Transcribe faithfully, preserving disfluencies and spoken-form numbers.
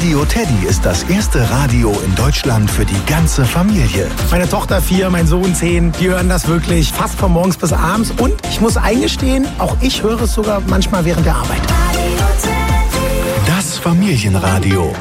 Radio Teddy ist das erste Radio in Deutschland für die ganze Familie. Meine Tochter vier, mein Sohn zehn, die hören das wirklich fast von morgens bis abends. Und ich muss eingestehen, auch ich höre es sogar manchmal während der Arbeit. Das Familienradio.